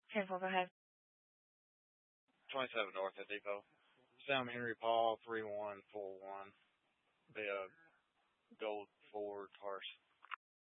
10-4, go ahead. 27 North at Depot. Sam Henry Paul 3141. Be a gold Ford Taurus.